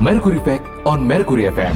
Mercury Fact on Mercury FM.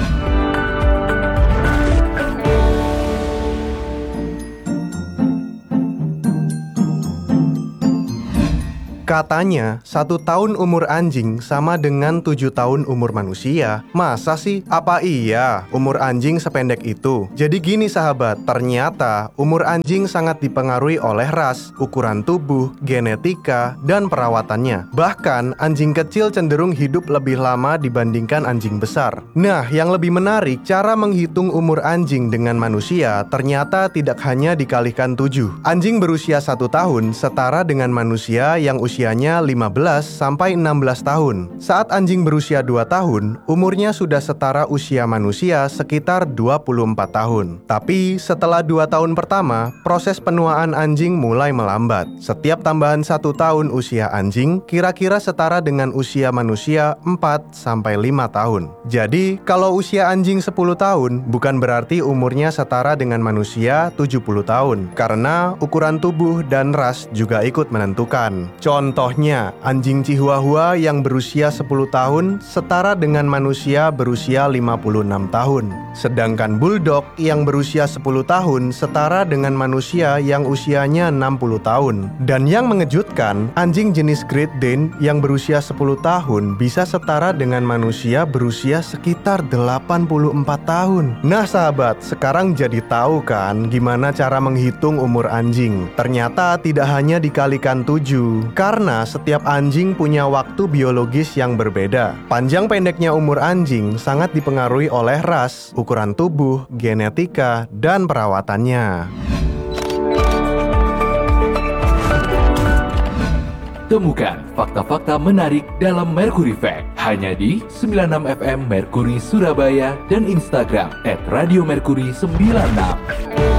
Katanya, 1 tahun umur anjing sama dengan 7 tahun umur manusia. Masa sih? Apa iya umur anjing sependek itu? Jadi gini sahabat, ternyata umur anjing sangat dipengaruhi oleh ras, ukuran tubuh, genetika, dan perawatannya. Bahkan, anjing kecil cenderung hidup lebih lama dibandingkan anjing besar. Nah, yang lebih menarik, cara menghitung umur anjing dengan manusia ternyata tidak hanya dikalikan 7. Anjing berusia 1 tahun setara dengan manusia yang usianya 15 sampai 16 tahun. Saat anjing berusia 2 tahun, umurnya sudah setara usia manusia sekitar 24 tahun. Tapi setelah 2 tahun pertama, proses penuaan anjing mulai melambat. Setiap tambahan 1 tahun usia anjing kira-kira setara dengan usia manusia 4 sampai 5 tahun. Jadi, kalau usia anjing 10 tahun, bukan berarti umurnya setara dengan manusia 70 tahun. Karena ukuran tubuh dan ras juga ikut menentukan. Contohnya, anjing Chihuahua yang berusia 10 tahun setara dengan manusia berusia 56 tahun. Sedangkan Bulldog yang berusia 10 tahun setara dengan manusia yang usianya 60 tahun. Dan yang mengejutkan, anjing jenis Great Dane yang berusia 10 tahun bisa setara dengan manusia berusia sekitar 84 tahun. Nah sahabat, sekarang jadi tahu kan gimana cara menghitung umur anjing. Ternyata tidak hanya dikalikan 7. Karena setiap anjing punya waktu biologis yang berbeda. Panjang pendeknya umur anjing sangat dipengaruhi oleh ras, ukuran tubuh, genetika, dan perawatannya. Temukan fakta-fakta menarik dalam Mercury Fact hanya di 96 FM Mercury Surabaya dan Instagram @radiomercury96.